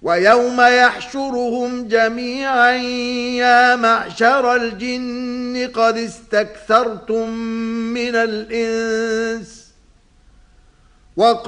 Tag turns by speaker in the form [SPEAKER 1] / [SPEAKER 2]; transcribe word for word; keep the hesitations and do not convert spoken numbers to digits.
[SPEAKER 1] وَيَوْمَ يَحْشُرُهُمْ جَمِيعًا يَا مَعْشَرَ الْجِنِّ قَدِ اسْتَكْثَرْتُمْ مِنَ الْإِنسِ